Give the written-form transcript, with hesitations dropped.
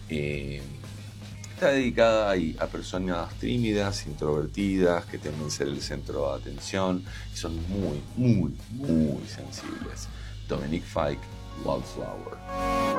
Eh, Está dedicada a personas tímidas, introvertidas, que temen ser el centro de atención y son muy, muy, muy sensibles. Dominique Fike, Wildflower.